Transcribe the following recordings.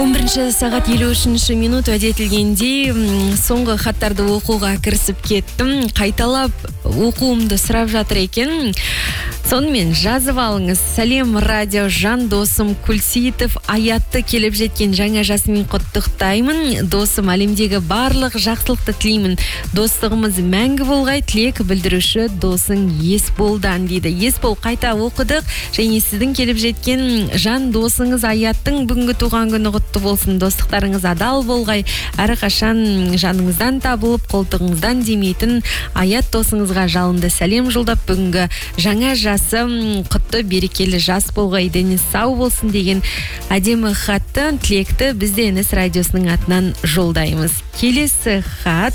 11 сағат 53 минут әдетілгенде соңғы хаттарды оқуға кірісіп кеттім. Қайталап оқуымды сұрап жатыр екен. Сонымен жазып алыңыз. Сәлем радио, жан досым Күлсейітов аятты келіп жеткен жаңа жасымен құттықтаймын. Досым, әлемдегі барлық жақсылықты тілеймін. Достығымыз мәңгі болғай, тілек білдіруші досың Есболдан дейді. Есбол, қайта оқыдық. Және сіздің келіп жеткен жан досыңыз аяттың бүгінгі туған күні құтты болсын. Достықтарыңыз адал болғай, әрқашан жаныңыздан табылып, қолтығыңыздан демейтін аят досыңызға жалынды сәлем жолдап, бүгінгі жаңа жасым құтты берекелі жас болғай, дені сау болсын деген әдемі хатты, тілекті бізде НС радиосының атынан жолдаймыз. Келесі хат.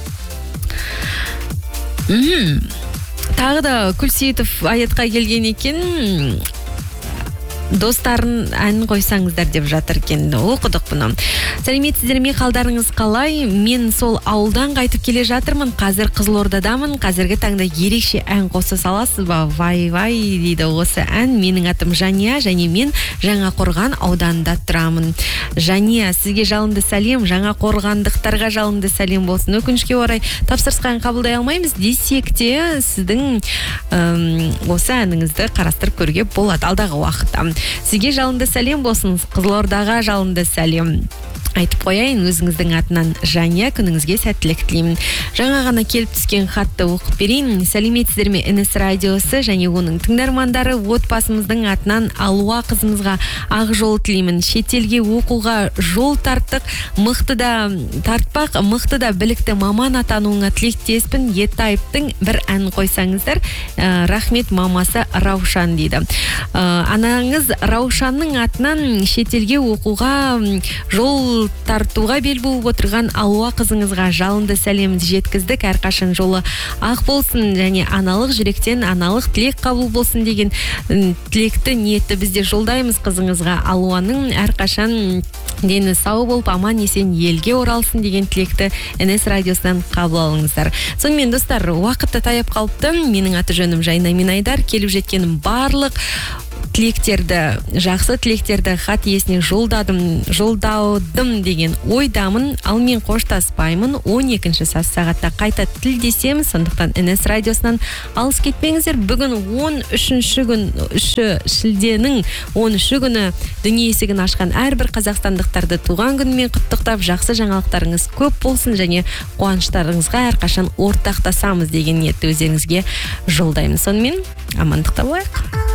Тағы да Күлсейітов аятқа келген екен. Достарын ән қойсаңыздар деп жатыр екен. Оқыдық бұны. Сәлеметсіздер ме, қалдарыңыз қалай? Мен сол ауылдан қайтып келе жатырмын. Қазір Қызылордадамын. Қазіргі таңда ерекше ән қоса саласыз ба? Вай дейді осы ән. Менің атым Жания, және мен Жаңақорған ауданында тұрамын. Жания, сізге жалынды сәлем, жаңақорғандықтарға жалынды сәлем болсын. Өкінішке орай тапсырысқан қабылдай алмаймыз десек те, сіздің осы әніңізді қарастырып көруге болады алдағы уақытта. Сізге жалынды сәлем болсын, Қызылордаға жалынды сәлем айтып қояйын, өзіңіздің атынан Жания, күніңізге сәттілік тілеймін. Жаңа ғана келіп түскен хатты оқып берейін. Сәлеметсіздер ме, НС радиосы және оның тыңдармандары, отбасымыздың атынан Алуа қызымызға ақ жол тілеймін. Шетелге оқуға жол тарттық, мықты да білікті маман атануыңа тілектеспін. Етайыптың бір ән қойсаңыздар. Рахмет, мамасы Раушан дейді. Анаңыз Раушанның атынан шетелге оқуға жол тартуға бел буып отырған Алуа қызыңызға жалынды сәлемді жеткіздік. Әрқашан жолы ақ болсын және аналық жүректен аналық тілек қабыл болсын деген тілекті ниетті бізде жолдаймыз қызыңызға. Алуаның әрқашан дені сау болып, аман есен елге оралсын деген тілекті НС радиосынан қабыл алыңыздар. Сонымен достар, уақытта таяп қалыпты. Менің аты жөнім Жайна Минайдар. Келіп жеткенім барлық тілектерді, жақсы тілектерді хат иесіне жолдаудым деген ойдамын. Ал мен қоштаспаймын. 12 сағатта қайта тілдесеміз. Сондықтан НС радиосынан алыс кетпеңіздер. Бүгін 13 шілденің 13 күні дүние есігін ашқан әрбір қазақстандықтарды туған күнімен құттықтап, жақсы жаңалықтарыңыз көп болсын және қуаныштарыңызға әрқашан ортақтасамыз деген ниетті өздеріңізге жолдаймын. Сонымен амандықта болайық.